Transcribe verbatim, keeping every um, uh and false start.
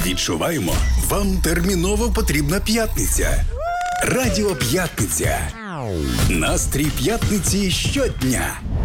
Відчуваємо, вам терміново потрібна п'ятниця. Радіо П'ятниця. Настрій п'ятниці щодня.